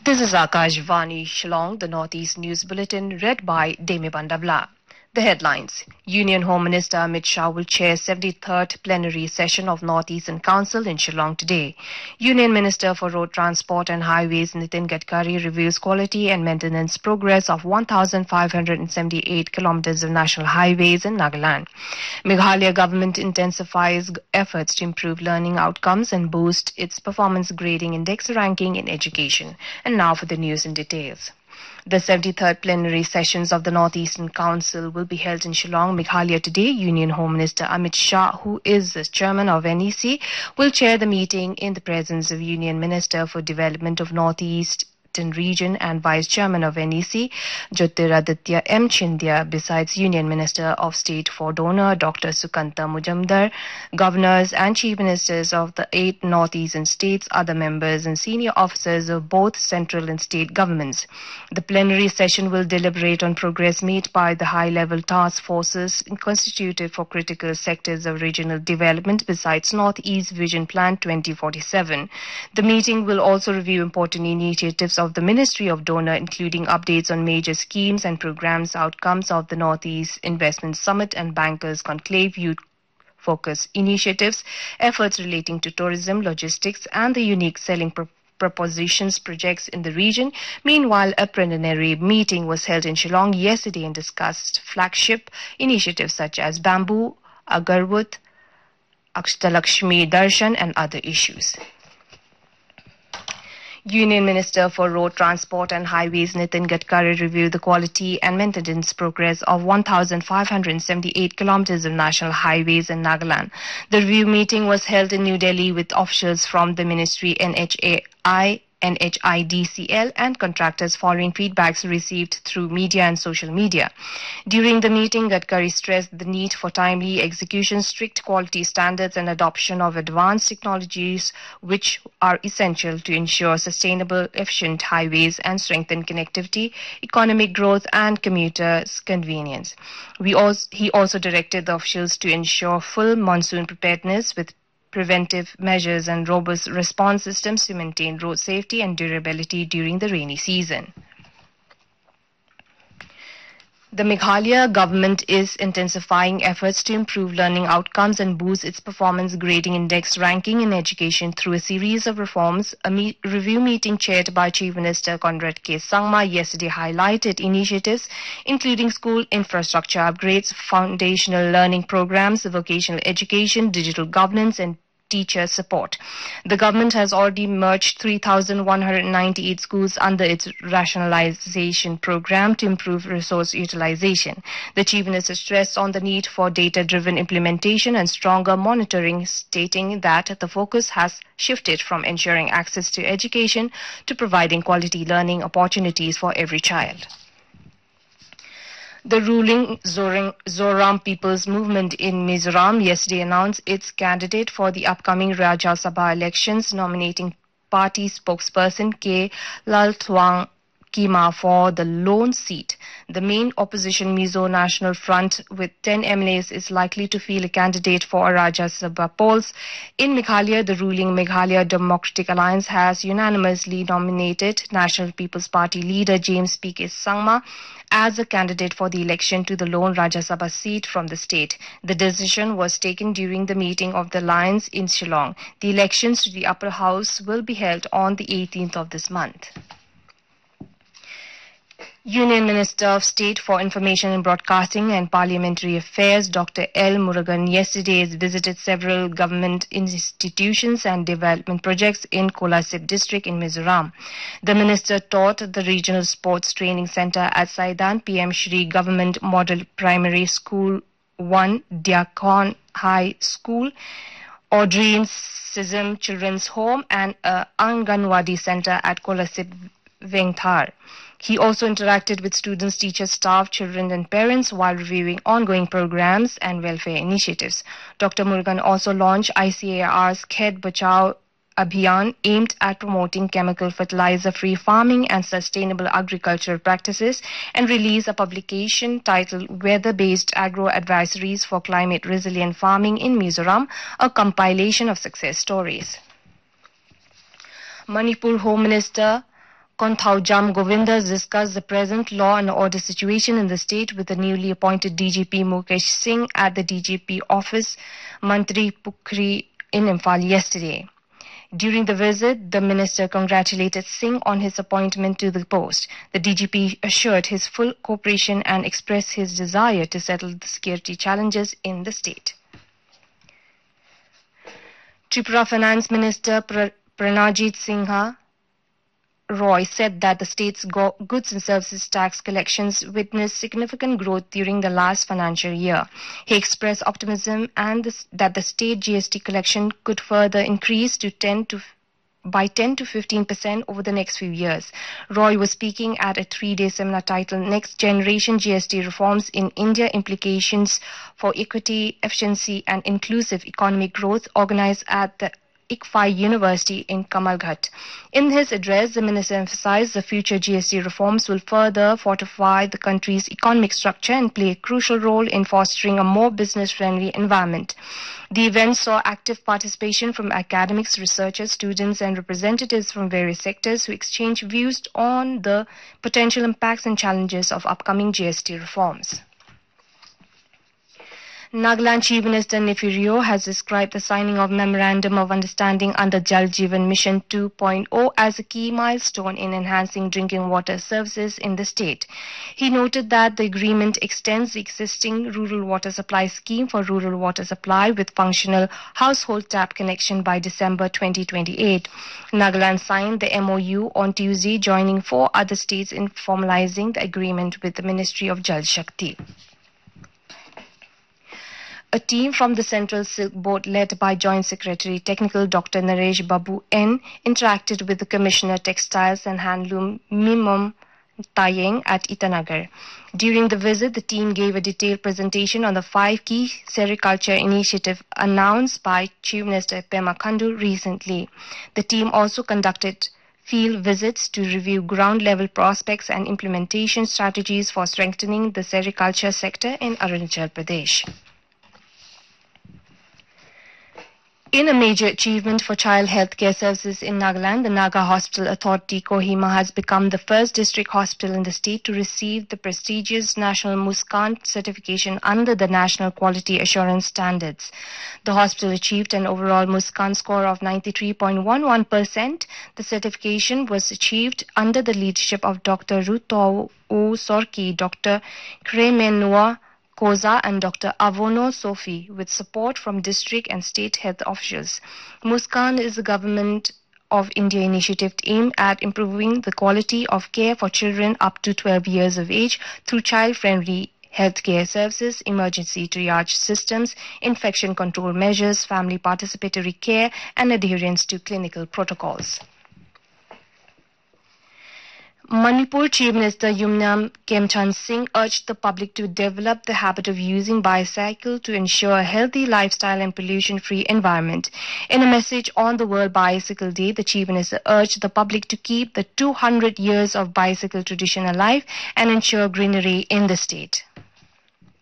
This is Akashvani Shillong, the Northeast News Bulletin, read by Demi Bandavla. The headlines. Union Home Minister Amit Shah will chair 73rd plenary session of Northeastern Council in Shillong today. Union Minister for Road Transport and Highways Nitin Gadkari reviews quality and maintenance progress of 1,578 kilometers of national highways in Nagaland. Meghalaya government intensifies efforts to improve learning outcomes and boost its performance grading index ranking in education. And now for the news in details. The 73rd plenary sessions of the Northeastern Council will be held in Shillong, Meghalaya today. Union Home Minister Amit Shah, who is the chairman of NEC, will chair the meeting in the presence of Union Minister for Development of Northeast Region and Vice Chairman of NEC, Jyotiraditya M. Chindia, besides Union Minister of State for Donor, Dr. Sukanta Mujumdar, governors and chief ministers of the 8 northeastern states, other members and senior officers of both central and state governments. The plenary session will deliberate on progress made by the high-level task forces constituted for critical sectors of regional development besides Northeast Vision Plan 2047. The meeting will also review important initiatives of the Ministry of Donor, including updates on major schemes and programs, outcomes of the Northeast Investment Summit and Bankers Conclave, youth focus initiatives, efforts relating to tourism, logistics, and the unique selling propositions projects in the region. Meanwhile, a preliminary meeting was held in Shillong yesterday and discussed flagship initiatives such as bamboo, agarwood, Akshalakshmi Darshan, and other issues. Union Minister for Road Transport and Highways Nitin Gadkari reviewed the quality and maintenance progress of 1,578 kilometers of national highways in Nagaland. The review meeting was held in New Delhi with officials from the Ministry, NHAI, NHIDCL and contractors following feedbacks received through media and social media. During the meeting, Gadkari stressed the need for timely execution, strict quality standards and adoption of advanced technologies which are essential to ensure sustainable, efficient highways and strengthen connectivity, economic growth and commuters' convenience. He also directed the officials to ensure full monsoon preparedness with preventive measures and robust response systems to maintain road safety and durability during the rainy season. The Meghalaya government is intensifying efforts to improve learning outcomes and boost its performance grading index ranking in education through a series of reforms. A review meeting chaired by Chief Minister Conrad K. Sangma yesterday highlighted initiatives including school infrastructure upgrades, foundational learning programs, vocational education, digital governance and teacher support. The government has already merged 3,198 schools under its rationalization program to improve resource utilization. The Chief Minister stressed on the need for data-driven implementation and stronger monitoring, stating that the focus has shifted from ensuring access to education to providing quality learning opportunities for every child. The ruling Zoram People's Movement in Mizoram yesterday announced its candidate for the upcoming Rajya Sabha elections, nominating party spokesperson K. Laltwang Kima for the lone seat. The main opposition Mizo National Front with 10 MLAs is likely to field a candidate for Rajya Sabha polls. In Meghalaya, the ruling Meghalaya Democratic Alliance has unanimously nominated National People's Party leader James P.K. Sangma as a candidate for the election to the lone Rajya Sabha seat from the state. The decision was taken during the meeting of the Alliance in Shillong. The elections to the upper house will be held on the 18th of this month. Union Minister of State for Information and Broadcasting and Parliamentary Affairs, Dr. L. Murugan, yesterday visited several government institutions and development projects in Kolasip district in Mizoram. The minister taught the Regional Sports Training Center at Saidan PM Shri Government Model Primary School 1, Diakon High School, Audrey Sism Children's Home and Anganwadi Center at Kolasip Vengthar. He also interacted with students, teachers, staff, children and parents while reviewing ongoing programs and welfare initiatives. Dr. Murugan also launched ICAR's Khed Bachao Abhiyan aimed at promoting chemical fertilizer-free farming and sustainable agricultural practices and released a publication titled Weather-Based Agro Advisories for Climate Resilient Farming in Mizoram, a compilation of success stories. Manipur Home Minister Konthaujam Govindas discussed the present law and order situation in the state with the newly appointed DGP Mukesh Singh at the DGP office, Mantri Pukri in Imphal yesterday. During the visit, the minister congratulated Singh on his appointment to the post. The DGP assured his full cooperation and expressed his desire to settle the security challenges in the state. Tripura Finance Minister Pranajit Singha Roy said that the state's goods and services tax collections witnessed significant growth during the last financial year. He expressed optimism that the state GST collection could further increase by 10 to 15% over the next few years. Roy was speaking at a 3-day seminar titled Next Generation GST Reforms in India Implications for Equity, Efficiency and Inclusive Economic Growth, organized at the ICFI University in Kamalghat. In his address, the minister emphasized the future GST reforms will further fortify the country's economic structure and play a crucial role in fostering a more business-friendly environment. The event saw active participation from academics, researchers, students and representatives from various sectors who exchanged views on the potential impacts and challenges of upcoming GST reforms. Nagaland Chief Minister Nefirio has described the signing of Memorandum of Understanding under Jal Jeevan Mission 2.0 as a key milestone in enhancing drinking water services in the state. He noted that the agreement extends the existing rural water supply scheme for rural water supply with functional household tap connection by December 2028. Nagaland signed the MOU on Tuesday, joining 4 other states in formalizing the agreement with the Ministry of Jal Shakti. A team from the Central Silk Board led by Joint Secretary Technical Dr. Naresh Babu N interacted with the Commissioner Textiles and Handloom Mimam Tayeng at Itanagar. During the visit, the team gave a detailed presentation on the 5 key sericulture initiatives announced by Chief Minister Pema Khandu recently. The team also conducted field visits to review ground-level prospects and implementation strategies for strengthening the sericulture sector in Arunachal Pradesh. In a major achievement for child healthcare services in Nagaland, the Naga Hospital Authority Kohima has become the first district hospital in the state to receive the prestigious National Muskan certification under the National Quality Assurance Standards. The hospital achieved an overall Muskan score of 93.11%. The certification was achieved under the leadership of Dr. Ruto Sorki, Dr. Kremenua Koza and Dr. Avono Sophie, with support from district and state health officials. Muskan is a Government of India initiative aimed at improving the quality of care for children up to 12 years of age through child-friendly healthcare services, emergency triage systems, infection control measures, family participatory care, and adherence to clinical protocols. Manipur Chief Minister Yumnam Khemchand Singh urged the public to develop the habit of using bicycle to ensure a healthy lifestyle and pollution-free environment. In a message on the World Bicycle Day, the Chief Minister urged the public to keep the 200 years of bicycle tradition alive and ensure greenery in the state.